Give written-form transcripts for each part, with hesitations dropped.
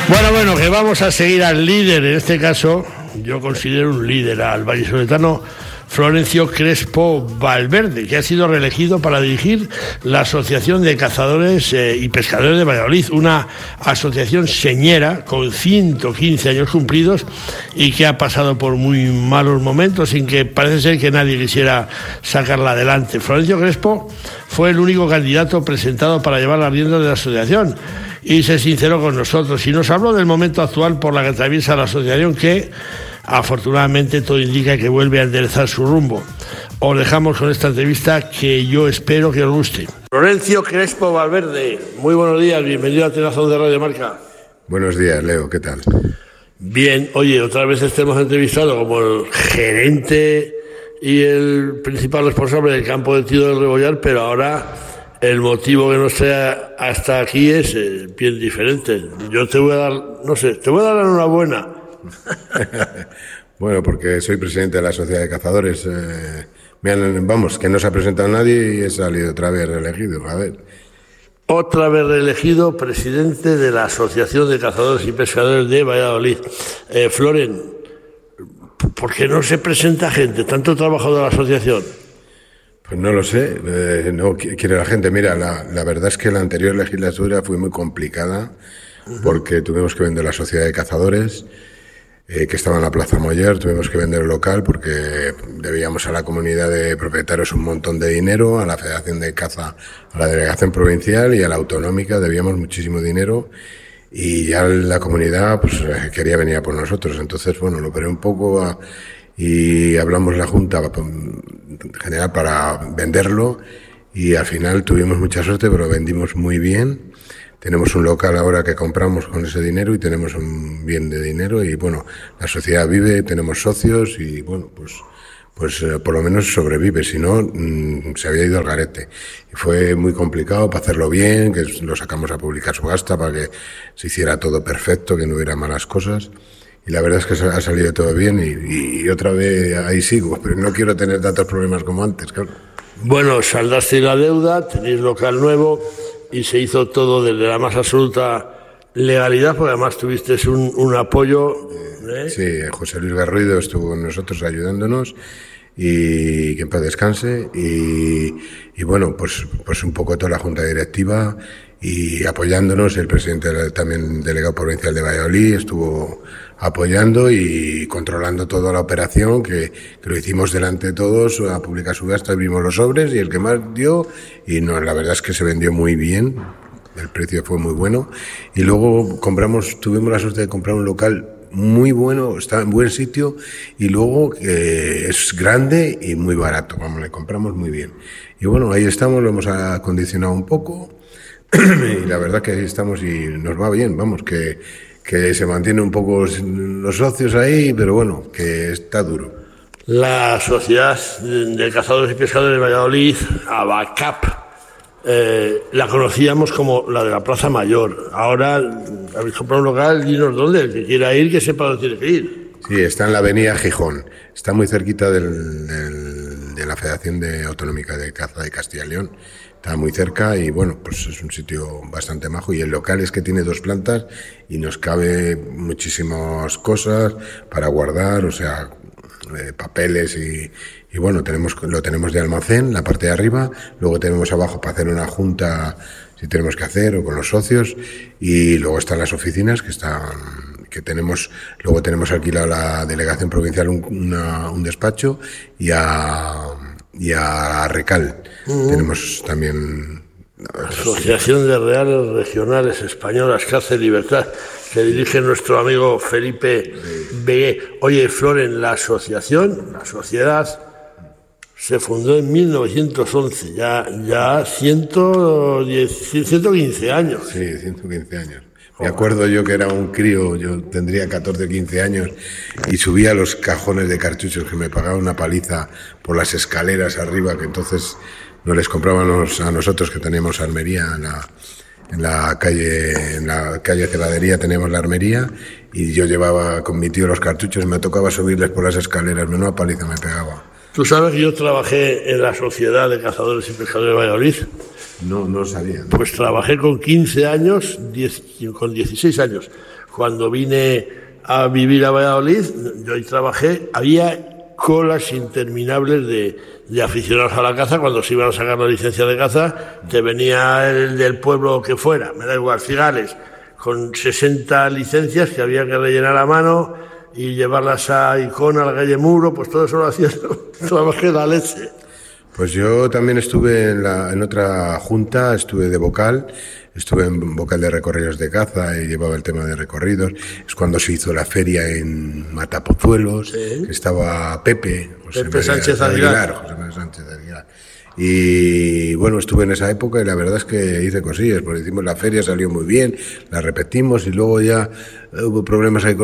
Bueno, que vamos a seguir al líder, en este caso, yo considero un líder al vallisoletano Florencio Crespo Valverde, que ha sido reelegido para dirigir la Asociación de Cazadores y Pescadores de Valladolid, una asociación señera con 115 años cumplidos y que ha pasado por muy malos momentos sin que parece ser que nadie quisiera sacarla adelante. Florencio Crespo fue el único candidato presentado para llevar las riendas de la asociación y se sinceró con nosotros y nos habló del momento actual por la que atraviesa la asociación, que afortunadamente todo indica que vuelve a enderezar su rumbo. Os dejamos con esta entrevista que yo espero que os guste. Florencio Crespo Valverde, muy buenos días, bienvenido a Tenazón de Radio Marca. Buenos días, Leo, ¿qué tal? Bien, oye, otra vez te hemos entrevistado como el gerente y el principal responsable del campo de tiro del Rebollar, pero ahora el motivo que nos trae hasta aquí es bien diferente. Yo te voy a dar, te voy a dar la enhorabuena. Bueno, porque soy presidente de la Sociedad de Cazadores. Que no se ha presentado nadie y he salido otra vez reelegido. A ver. Otra vez reelegido presidente de la Asociación de Cazadores y Pescadores de Valladolid. Floren, ¿por qué no se presenta gente? ¿Tanto trabajo de la asociación? Pues no lo sé, no quiere la gente. Mira, la verdad es que la anterior legislatura fue muy complicada porque tuvimos que vender la Sociedad de Cazadores, que estaba en la Plaza Moller, tuvimos que vender el local porque debíamos a la comunidad de propietarios un montón de dinero, a la Federación de Caza, a la Delegación Provincial y a la Autonómica debíamos muchísimo dinero y ya la comunidad pues quería venir a por nosotros. Entonces, bueno, lo paré un poco y hablamos la Junta en general para venderlo y al final tuvimos mucha suerte, pero vendimos muy bien. Tenemos un local ahora que compramos con ese dinero y tenemos un bien de dinero y bueno, la sociedad vive, tenemos socios y bueno, pues por lo menos sobrevive, si no se había ido al garete. Y fue muy complicado para hacerlo bien, que lo sacamos a publicar subasta para que se hiciera todo perfecto, que no hubiera malas cosas. Y la verdad es que ha salido todo bien y otra vez ahí sigo, pero no quiero tener tantos problemas como antes, claro. Bueno, saldaste la deuda, tenéis local nuevo y se hizo todo desde la más absoluta legalidad, porque además tuviste un apoyo. Sí, José Luis Garrido estuvo con nosotros ayudándonos y que en paz descanse y bueno, pues un poco toda la Junta Directiva y apoyándonos, el presidente también delegado provincial de Valladolid estuvo apoyando y controlando toda la operación, que lo hicimos delante de todos, a publicar subasta, vimos los sobres y el que más dio, y no, la verdad es que se vendió muy bien, el precio fue muy bueno, y luego tuvimos la suerte de comprar un local muy bueno, está en buen sitio, y luego es grande y muy barato, vamos, le compramos muy bien. Y bueno, ahí estamos, lo hemos acondicionado un poco, y la verdad que ahí estamos y nos va bien, vamos, que se mantiene un poco los socios ahí, pero bueno, que está duro. La Sociedad de Cazadores y Pescadores de Valladolid, ABACAP, la conocíamos como la de la Plaza Mayor. Ahora habéis comprado un local, dinos dónde, el que quiera ir, que sepa dónde tiene que ir. Sí, está en la avenida Gijón, está muy cerquita de la Federación Autonómica de Caza de Castilla y León. Está muy cerca y bueno, pues es un sitio bastante majo y el local es que tiene 2 plantas y nos cabe muchísimas cosas para guardar, o sea, papeles y bueno, lo tenemos de almacén, la parte de arriba, luego tenemos abajo para hacer una junta si tenemos que hacer o con los socios y luego están las oficinas que tenemos, luego tenemos alquilado la Delegación Provincial un despacho y a Recal. Tenemos también Asociación de Reales Regionales Españolas Caza y Libertad, que dirige nuestro amigo Felipe Begué. Oye, Floren, la sociedad se fundó en 1911, ya 115 años. Sí, 115 años. Me acuerdo yo que era un crío, yo tendría 14 o 15 años y subía los cajones de cartuchos que me pagaba una paliza por las escaleras arriba, que entonces nos les comprábamos a nosotros que teníamos armería en la calle Celadería teníamos la armería y yo llevaba con mi tío los cartuchos y me tocaba subirles por las escaleras, menuda paliza me pegaba. Tú sabes que yo trabajé en la Sociedad de Cazadores y Pescadores de Valladolid No sabía. Pues trabajé con 15 años, con 16 años. Cuando vine a vivir a Valladolid, yo ahí trabajé, había colas interminables de aficionados a la caza. Cuando se iban a sacar la licencia de caza, te venía el del pueblo que fuera, me da igual, Cigales, con 60 licencias que había que rellenar a mano y llevarlas a Icona, a la calle Muro, pues todo eso lo hacía, trabajé la leche. Pues yo también estuve en otra junta, estuve de vocal, estuve en vocal de recorridos de caza y llevaba el tema de recorridos. Es cuando se hizo la feria en Matapozuelos, sí. Estaba Pepe Sánchez Aguilar. José María Sánchez Aguilar. Y bueno, estuve en esa época y la verdad es que hice cosillas, porque hicimos la feria, salió muy bien, la repetimos y luego ya hubo problemas ahí con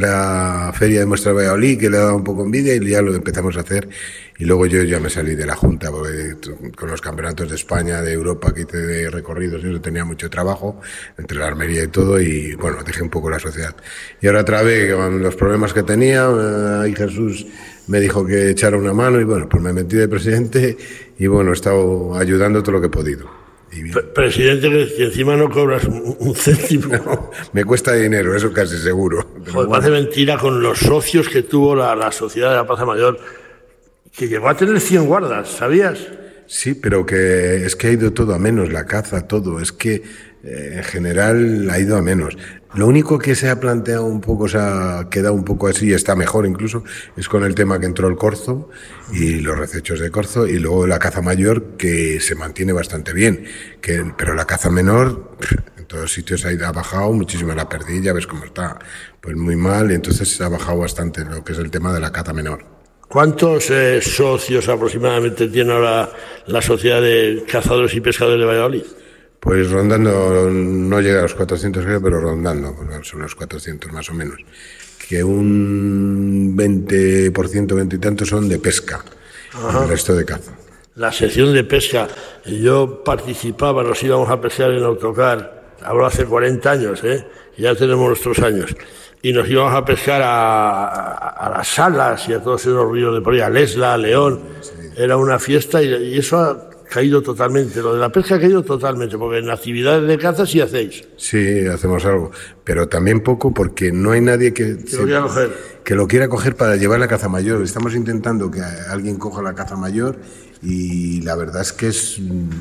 la feria de Muestra Valladolid, que le daba un poco envidia y ya lo empezamos a hacer. Y luego yo ya me salí de la Junta, porque con los campeonatos de España, de Europa que hice de recorridos, yo tenía mucho trabajo, entre la armería y todo, y bueno, dejé un poco la sociedad. Y ahora otra vez, con los problemas que tenía, ahí Jesús me dijo que echara una mano y bueno, pues me metí de presidente y bueno, he estado ayudando todo lo que he podido. Presidente, que encima no cobras un céntimo. No, me cuesta dinero, eso casi seguro. Joder, parece mentira con los socios que tuvo la Sociedad de la Plaza Mayor, que llegó a tener 100 guardas, ¿sabías? Sí, pero que es que ha ido todo a menos, la caza, todo. Es que en general ha ido a menos. Lo único que se ha planteado un poco, se ha quedado un poco así, está mejor incluso, es con el tema que entró el corzo y los recechos de corzo, y luego la caza mayor, que se mantiene bastante bien, pero la caza menor en todos sitios ha bajado muchísimo, la perdí, ya ves cómo está, pues muy mal, y entonces se ha bajado bastante lo que es el tema de la caza menor. ¿Cuántos socios aproximadamente tiene ahora la Sociedad de Cazadores y Pescadores de Valladolid? Pues rondando, no llega a los 400 creo, pero rondando, son los 400 más o menos. Que un 20%, 20 y tantos son de pesca, el resto de caza. La sección de pesca, yo participaba, nos íbamos a pescar en autocar, hablo hace 40 años, ya tenemos nuestros años, y nos íbamos a pescar a las Salas y a todos esos ríos de por ahí, a Lesla, a León, sí. Era una fiesta y eso ha caído totalmente, lo de la pesca ha caído totalmente, porque en actividades de caza sí hacéis. Sí, hacemos algo, pero también poco porque no hay nadie que lo quiera coger para llevar la caza mayor. Estamos intentando que alguien coja la caza mayor y la verdad es que es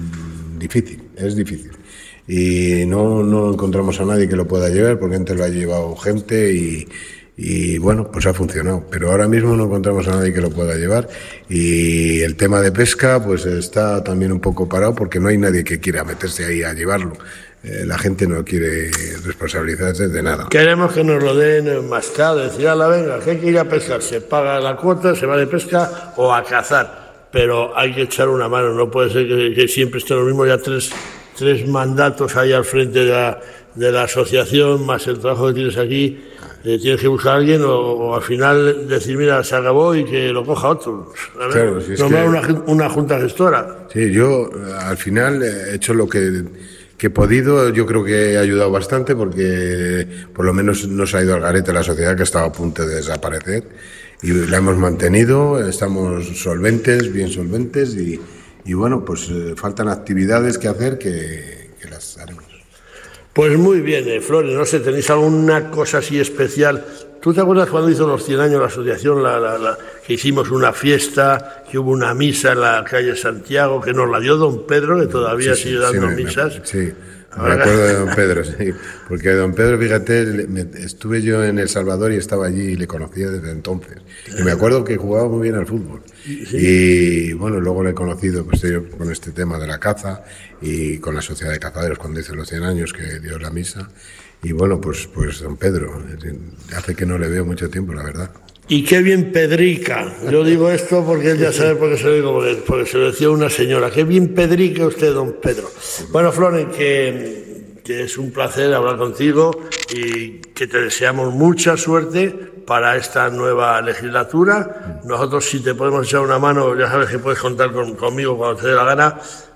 difícil. Y no encontramos a nadie que lo pueda llevar, porque antes lo ha llevado gente y bueno, pues ha funcionado, pero ahora mismo no encontramos a nadie que lo pueda llevar, y el tema de pesca pues está también un poco parado porque no hay nadie que quiera meterse ahí a llevarlo. La gente no quiere responsabilizarse de nada. Queremos que nos lo den mascado, decir, venga, que hay que ir a pescar, se paga la cuota, se va de pesca o a cazar, pero hay que echar una mano, no puede ser que siempre esté lo mismo, ya tres mandatos ahí al frente de la asociación, más el trabajo que tienes aquí. Tienes que buscar a alguien o al final decir, mira, se acabó y que lo coja otro. Claro, si nombrar una junta gestora. Sí, yo al final he hecho lo que he podido. Yo creo que he ayudado bastante porque por lo menos no se ha ido al garete la sociedad, que estaba a punto de desaparecer, y la hemos mantenido, estamos bien solventes y bueno, pues faltan actividades que hacer que las haremos. Pues muy bien, Flores, no sé, ¿tenéis alguna cosa así especial? ¿Tú te acuerdas cuando hizo los 100 años la asociación, que hicimos una fiesta, que hubo una misa en la calle Santiago, que nos la dio don Pedro, que todavía sigue dando misas? Sí, me acuerdo de don Pedro, sí, porque don Pedro, fíjate, estuve yo en El Salvador y estaba allí y le conocía desde entonces. Y me acuerdo que jugaba muy bien al fútbol. Sí. Y bueno, luego le he conocido posterior con este tema de la caza y con la Sociedad de Cazadores cuando hizo los 100 años que dio la misa. Y bueno, pues don Pedro, hace que no le veo mucho tiempo, la verdad. Y qué bien pedrica. Yo digo esto porque él ya sabe por qué se lo digo, porque se lo decía una señora. Qué bien pedrica usted, don Pedro. Bueno, Floren, que es un placer hablar contigo y que te deseamos mucha suerte para esta nueva legislatura. Nosotros, si te podemos echar una mano, ya sabes que puedes contar conmigo cuando te dé la gana,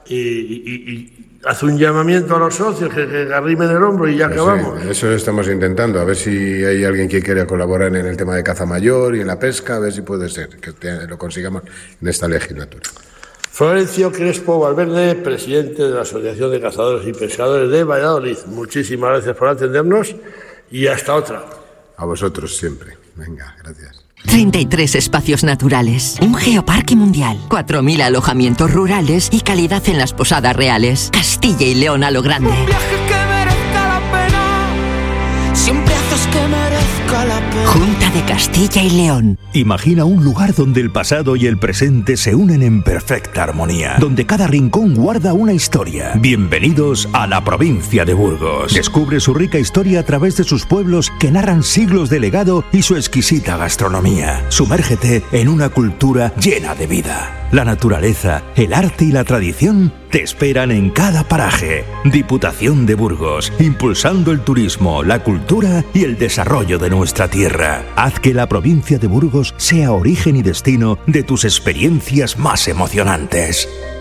y haz un llamamiento a los socios que arrimen el hombro y ya acabamos. Sí, eso estamos intentando, a ver si hay alguien que quiera colaborar en el tema de caza mayor y en la pesca, a ver si puede ser, que lo consigamos en esta legislatura. Florencio Crespo Valverde, presidente de la Asociación de Cazadores y Pescadores de Valladolid. Muchísimas gracias por atendernos y hasta otra. A vosotros siempre. Venga, gracias. 33 espacios naturales, un geoparque mundial, 4.000 alojamientos rurales y calidad en las posadas reales. Castilla y León a lo grande. Un viaje que merezca la pena, siempre haces que merezca la pena. Junta de Castilla y León. Imagina un lugar donde el pasado y el presente se unen en perfecta armonía, donde cada rincón guarda una historia. Bienvenidos a la provincia de Burgos. Descubre su rica historia a través de sus pueblos que narran siglos de legado y su exquisita gastronomía. Sumérgete en una cultura llena de vida. La naturaleza, el arte y la tradición te esperan en cada paraje. Diputación de Burgos, impulsando el turismo, la cultura y el desarrollo de nuestra tierra. Haz que la provincia de Burgos sea origen y destino de tus experiencias más emocionantes.